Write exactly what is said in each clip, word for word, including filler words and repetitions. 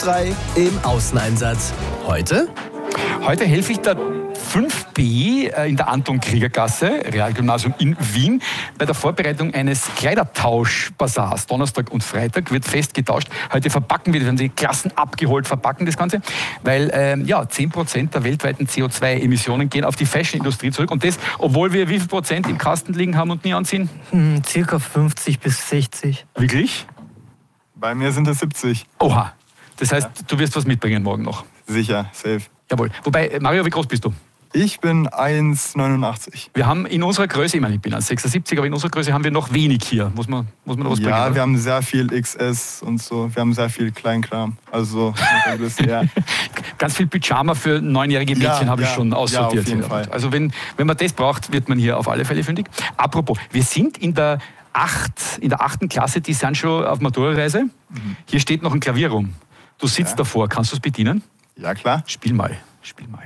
drei im Außeneinsatz. Heute? Heute helfe ich der fünf B in der Anton-Krieger-Gasse, Realgymnasium in Wien, bei der Vorbereitung eines Kleidertausch-Basars. Donnerstag und Freitag wird fest getauscht. Heute verpacken wir, werden die Klassen abgeholt, verpacken das Ganze, weil ähm, ja, zehn Prozent der weltweiten C O zwei Emissionen gehen auf die Fashion-Industrie zurück. Und das, obwohl wir wie viel Prozent im Kasten liegen haben und nie anziehen? Hm, circa fünfzig bis sechzig. Wirklich? Bei mir sind es siebzig. Oha. Das heißt, ja. Du wirst was mitbringen morgen noch? Sicher, safe. Jawohl. Wobei, Mario, wie groß bist du? Ich bin eins Komma neunundachtzig. Wir haben in unserer Größe, ich meine, ich bin eins Komma sechsundsiebzig, aber in unserer Größe haben wir noch wenig hier. Muss man, muss man da was bringen? Ja, oder? Wir haben sehr viel X S und so. Wir haben sehr viel Kleinkram. Also, ja. Ganz viel Pyjama für neunjährige Mädchen ja, habe ich ja, schon aussortiert. Ja, auf jeden Fall. Also wenn, wenn man das braucht, wird man hier auf alle Fälle fündig. Apropos, wir sind in der, acht, in der achten Klasse, die sind schon auf Matura-Reise. Mhm. Hier steht noch ein Klavier rum. Du sitzt ja. davor, kannst du es bedienen? Ja, klar. Spiel mal, spiel mal.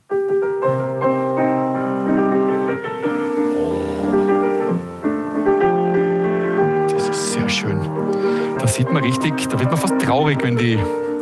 Sehr schön. Da sieht man richtig, da wird man fast traurig, wenn die,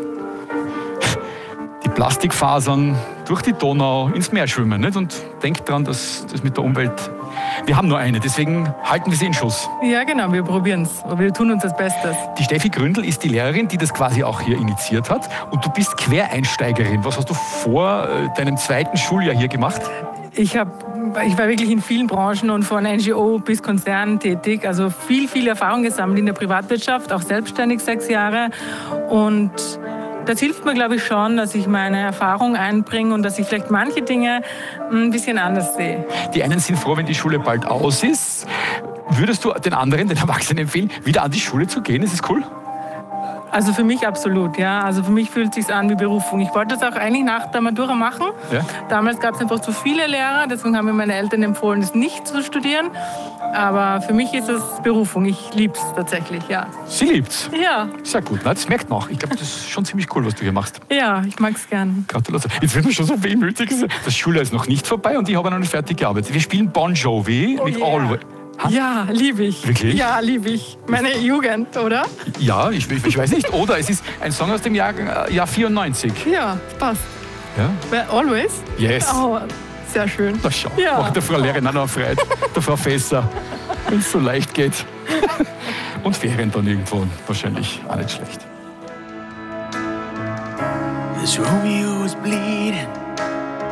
die Plastikfasern durch die Donau ins Meer schwimmen. Nicht? Und denkt dran, dass das mit der Umwelt... Wir haben nur eine, deswegen halten wir sie in Schuss. Ja, genau, wir probieren es. Wir tun uns das Bestes. Die Steffi Gründl ist die Lehrerin, die das quasi auch hier initiiert hat. Und du bist Quereinsteigerin. Was hast du vor deinem zweiten Schuljahr hier gemacht? Ich, hab, ich war wirklich in vielen Branchen und von N G O bis Konzern tätig. Also viel, viel Erfahrung gesammelt in der Privatwirtschaft, auch selbstständig sechs Jahre. Und das hilft mir, glaube ich, schon, dass ich meine Erfahrung einbringe und dass ich vielleicht manche Dinge ein bisschen anders sehe. Die einen sind froh, wenn die Schule bald aus ist. Würdest du den anderen, den Erwachsenen empfehlen, wieder an die Schule zu gehen? Ist das cool? Also für mich absolut, ja. Also für mich fühlt es sich an wie Berufung. Ich wollte das auch eigentlich nach der Matura machen. Ja. Damals gab es einfach zu viele Lehrer, deswegen haben mir meine Eltern empfohlen, das nicht zu studieren. Aber für mich ist es Berufung. Ich liebe es tatsächlich, ja. Sie liebt's? Ja. Sehr gut, na, das merkt man auch. Ich glaube, das ist schon ziemlich cool, was du hier machst. Ja, ich mag es gern. Gratulation. Jetzt wird man schon so wehmütig. Das Schuljahr ist noch nicht vorbei und ich habe noch nicht fertig gearbeitet. Wir spielen Bon Jovi oh, mit yeah. Always. Ha? Ja, liebe ich. Wirklich? Ja, liebe ich. Meine Jugend, oder? Ja, ich, ich weiß nicht. Oder es ist ein Song aus dem Jahr, Jahr vierundneunzig. Ja, passt. Ja? Always? Yes. Oh, sehr schön. Na schau, ja. macht der Frau Lehrerin auch noch Freude. Der Frau Fässer, wenn es so leicht geht. Und Ferien dann irgendwo wahrscheinlich auch nicht schlecht. This Romeo is bleeding.